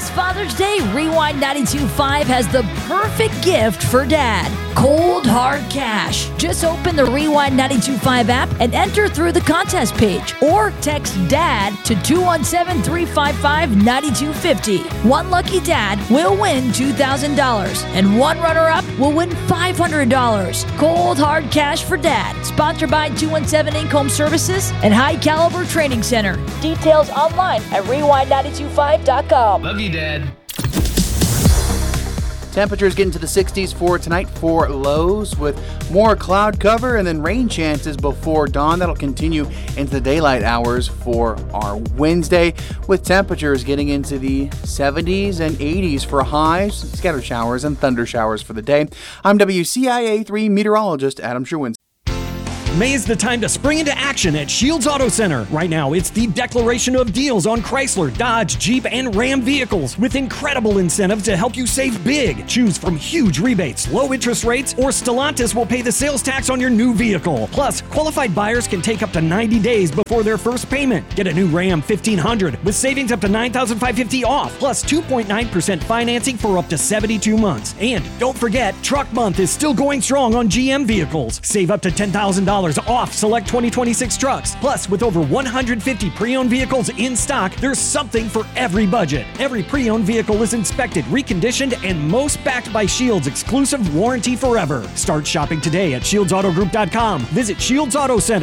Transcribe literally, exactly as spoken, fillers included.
This Father's Day, Rewind ninety-two point five has the perfect gift for Dad. Cold Hard Cash. Just open the Rewind ninety-two point five app and enter through the contest page. Or text DAD to two one seven, three five five, nine two five zero. One lucky dad will win two thousand dollars. And one runner-up will win five hundred dollars. Cold Hard Cash for Dad. Sponsored by two one seven Inc Home Services and High Caliber Training Center. Details online at rewind nine two five dot com. Love you, Dad. Temperatures getting to the sixties for tonight for lows with more cloud cover and then rain chances before dawn. That'll continue into the daylight hours for our Wednesday with temperatures getting into the seventies and eighties for highs, scattered showers and thunder showers for the day. I'm W C I A three meteorologist Adam Sherwin. May is the time to spring into action at Shields Auto Center. Right now, it's the declaration of deals on Chrysler, Dodge, Jeep, and Ram vehicles with incredible incentives to help you save big. Choose from huge rebates, low interest rates, or Stellantis will pay the sales tax on your new vehicle. Plus, qualified buyers can take up to ninety days before their first payment. Get a new Ram fifteen hundred with savings up to nine thousand five hundred fifty dollars off, plus two point nine percent financing for up to seventy-two months. And don't forget, Truck Month is still going strong on G M vehicles. Save up to ten thousand dollars off select twenty twenty-six trucks. Plus, with over one hundred fifty pre-owned vehicles in stock, there's something for every budget. Every pre-owned vehicle is inspected, reconditioned, and most backed by Shields' exclusive warranty forever. Start shopping today at shields auto group dot com. Visit Shields Auto Center.